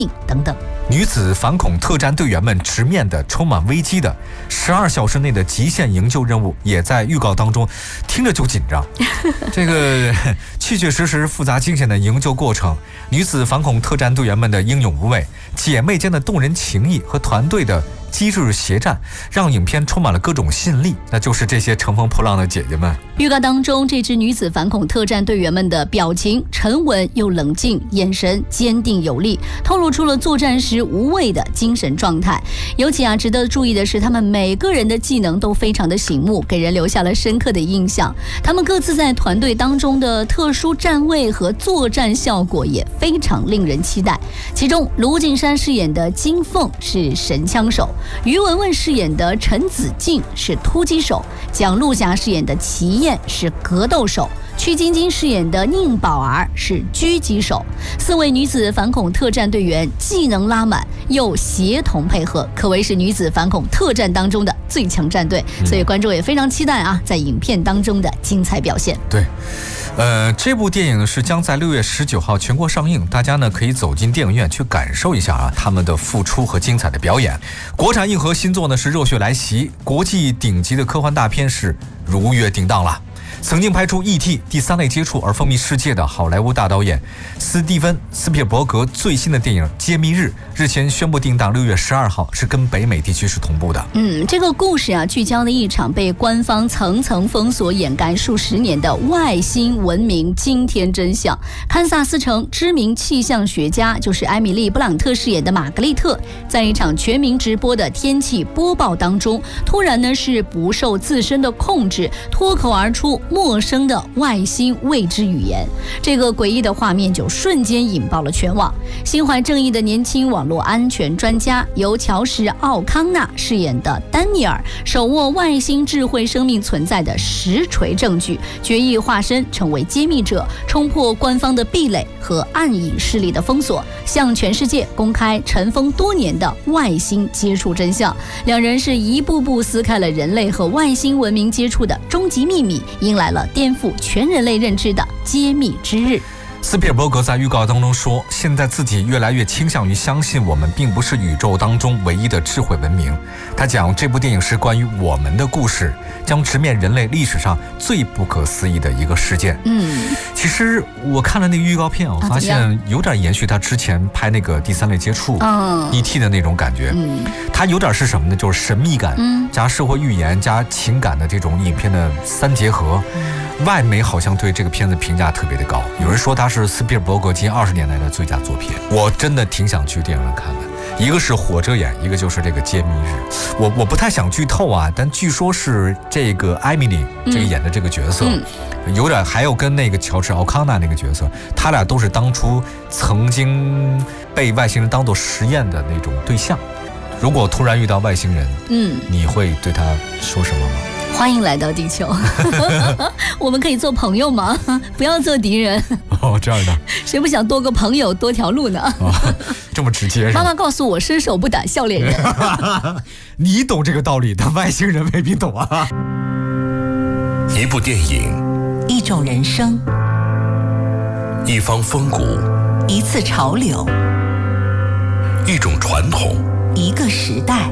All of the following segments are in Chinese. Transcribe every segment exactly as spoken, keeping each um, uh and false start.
等等。 女子反恐特战队员们直面的充满危机的十二小时内的极限营救任务，也在预告当中，听着就紧张。这个确确实实复杂惊险的营救过程，女子反恐特战队员们的英勇无畏，姐妹间的动人情谊和团队的机智协战，让影片充满了各种吸引力。那就是这些乘风破浪的姐姐们。 预告当中，这支女子反恐特战队员们的表情沉稳又冷静，眼神坚定有力，透露出了作战时无畏的精神状态。尤其啊，值得注意的是，他们每个人的技能都非常的醒目，给人留下了深刻的印象。他们各自在团队当中的特殊站位和作战效果也非常令人期待。其中，卢靖姗饰演的金凤是神枪手，于文文饰演的陈子静是突击手，蒋璐霞饰演的齐燕是格斗手，曲晶晶饰演的宁宝儿是狙击手。四位女子反恐特战队员技能拉满又协同配合，可谓是女子反恐特战当中的最强战队，所以观众也非常期待啊，在影片当中的精彩表现。 对，呃，这部电影呢是将在六月十九号全国上映，大家呢可以走进电影院去感受一下啊他们的付出和精彩的表演。国产硬核新作呢是热血来袭，国际顶级的科幻大片是如约定档了。曾经拍出 E T 第三类接触而风靡世界的好莱坞大导演斯蒂芬·斯皮尔伯格最新的电影《揭秘日》日前宣布定档六月十二号，是跟北美地区是同步的。 嗯，这个故事啊，聚焦了一场被官方层层封锁、掩盖数十年的外星文明惊天真相。堪萨斯城知名气象学家，就是艾米丽·布朗特饰演的玛格丽特，在一场全民直播的天气播报当中，突然呢是不受自身的控制，脱口而出陌生的外星未知语言，这个诡异的画面就瞬间引爆了全网。心怀正义的年轻网络安全专家，由乔什·奥康纳饰演的丹尼尔，手握外星智慧生命存在的实锤证据，决意化身成为揭秘者，冲破官方的壁垒和暗影势力的封锁，向全世界公开尘封多年的外星接触真相。两人是一步步撕开了人类和外星文明接触的终极秘密，迎来了颠覆全人类认知的揭秘之日。 斯皮尔伯格在预告当中说，现在自己越来越倾向于相信我们并不是宇宙当中唯一的智慧文明。他讲这部电影是关于我们的故事，将直面人类历史上最不可思议的一个事件。 嗯， 其实我看了那个预告片，我发现有点延续他之前拍那个第三类接触、 嗯、 E T 的那种感觉。 嗯， 它有点是什么呢？就是神秘感、嗯、加社会寓言加情感的这种影片的三结合。嗯，外媒好像对这个片子评价特别的高，有人说它是斯皮尔伯格近二十年来的最佳作品。我真的挺想去电影院看的，一个是火遮眼，一个就是这个揭秘日。我我不太想剧透啊，但据说是这个艾米丽这个演的这个角色、嗯、有点还有跟那个乔治奥康纳那个角色，他俩都是当初曾经被外星人当作实验的那种对象。如果突然遇到外星人，嗯，你会对他说什么吗？ 欢迎来到地球我们可以做朋友吗？不要做敌人。 哦，这样的， 谁不想多个朋友多条路呢？ 哦，这么直接。 妈妈告诉我，伸手不打笑脸人你懂这个道理，但外星人未必懂啊。 一部电影， 一种人生， 一方风骨， 一次潮流， 一种传统， 一个时代。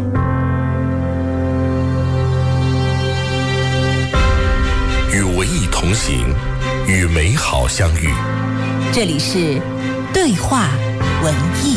与文艺同行，与美好相遇。 这里是对话文艺。